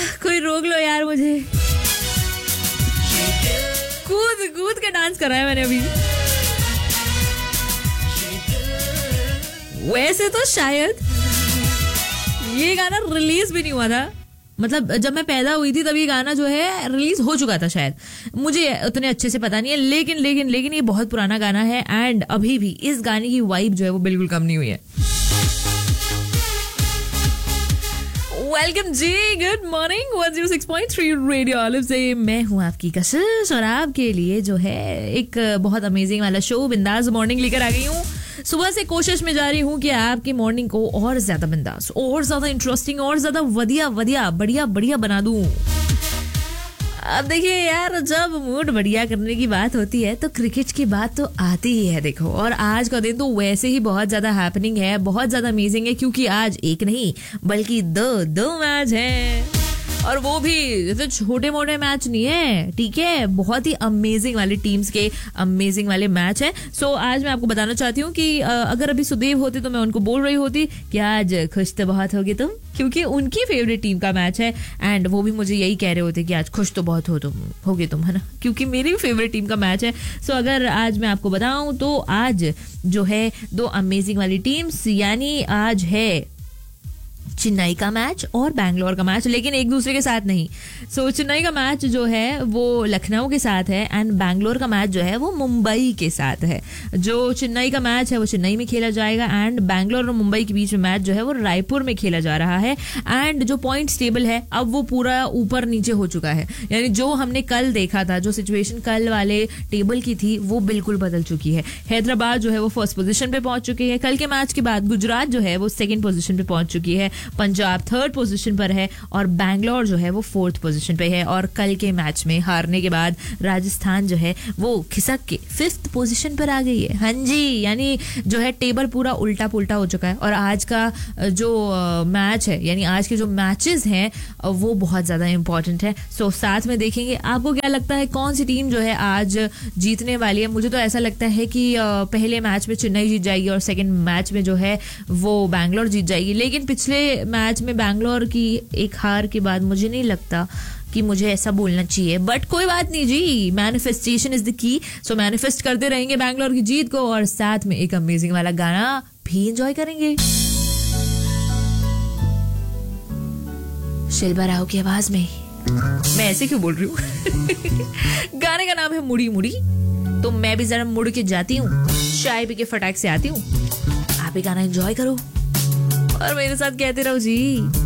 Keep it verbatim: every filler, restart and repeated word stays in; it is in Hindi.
कोई रोक लो यार मुझे। कूद कूद के डांस करा है मैंने अभी। वैसे तो शायद ये गाना रिलीज भी नहीं हुआ था, मतलब जब मैं पैदा हुई थी तब ये गाना जो है रिलीज हो चुका था शायद, मुझे उतने अच्छे से पता नहीं है, लेकिन लेकिन लेकिन ये बहुत पुराना गाना है एंड अभी भी इस गाने की वाइब जो है वो बिल्कुल कम नहीं हुई है। वेलकम जी, good morning. One zero six point three radio olive से मैं हूँ आपकी कशिश और आपके लिए जो है एक बहुत अमेजिंग वाला शो बिंदास मॉर्निंग लेकर आ गई हूँ। सुबह से कोशिश में जा रही हूँ कि आपकी मॉर्निंग को और ज्यादा बिंदास, और ज्यादा इंटरेस्टिंग, और ज्यादा वधिया वधिया बढ़िया बढ़िया बना दूं। अब देखिए यार, जब मूड बढ़िया करने की बात होती है तो क्रिकेट की बात तो आती ही है देखो। और आज का दिन तो वैसे ही बहुत ज्यादा हैपनिंग है, बहुत ज्यादा अमेजिंग है, क्योंकि आज एक नहीं बल्कि दो दो मैच है, और वो भी तो छोटे मोटे मैच नहीं है, ठीक है, बहुत ही अमेजिंग वाले टीम्स के अमेजिंग वाले मैच है। सो आज मैं आपको बताना चाहती हूँ कि अगर अभी सुदेव होते तो मैं उनको बोल रही होती कि आज खुश तो बहुत होगे तुम, क्योंकि उनकी फेवरेट टीम का मैच है एंड वो भी मुझे यही कह रहे होते कि आज खुश तो बहुत हो तुम होगे तुम, है ना, क्योंकि मेरी भी फेवरेट टीम का मैच है। सो अगर आज मैं आपको बताऊं तो आज जो है दो अमेजिंग वाली टीम्स, यानी आज है चेन्नई का मैच और बैंगलोर का मैच, लेकिन एक दूसरे के साथ नहीं। सो so, चेन्नई का मैच जो है वो लखनऊ के साथ है एंड बैंगलोर का मैच जो है वो मुंबई के साथ है। जो चेन्नई का मैच है वो चेन्नई में खेला जाएगा एंड बैंगलोर और मुंबई के बीच में मैच जो है वो रायपुर में खेला जा रहा है। एंड जो पॉइंट्स टेबल है अब वो पूरा ऊपर नीचे हो चुका है, यानी जो हमने कल देखा था, जो सिचुएशन कल वाले टेबल की थी वो बिल्कुल बदल चुकी है। हैदराबाद जो है वो फर्स्ट पोजीशन पे पहुंच चुकी है कल के मैच के बाद, गुजरात जो है वो सेकेंड पोजीशन पे पहुंच चुकी है, पंजाब थर्ड पोजीशन पर है और बैंगलोर जो है वो फोर्थ पोजीशन पे है। और कल के मैच में हारने के बाद राजस्थान जो है वो खिसक के फिफ्थ पोजीशन पर आ गई है। हाँ जी, यानी जो है टेबल पूरा उल्टा पुल्टा हो चुका है। और आज का जो मैच है, यानी आज के जो मैचेस हैं वो बहुत ज्यादा इंपॉर्टेंट है। सो साथ में देखेंगे आपको क्या लगता है कौन सी टीम जो है आज जीतने वाली है। मुझे तो ऐसा लगता है कि पहले मैच में चेन्नई जीत जाएगी और सेकेंड मैच में जो है वो बैंगलोर जीत जाएगी, लेकिन पिछले मैच में बैंगलोर की एक हार के बाद मुझे नहीं लगता कि मुझे ऐसा बोलना चाहिए, बट कोई बात नहीं जी, manifestation is the key. So manifest करते रहेंगे बैंगलोर की जीत को और साथ में एक अमेजिंग वाला गाना भी एंजॉय करेंगे। शिल्पा राव की आवाज में, मैं ऐसे क्यों बोल रही हूँ गाने का नाम है मुड़ी मुड़ी। तो मैं भी जरा मुड़ के जाती हूँ, चाय पी के फटाक से आती हूँ, आप भी गाना एंजॉय करो और मेरे साथ कहते रहो जी।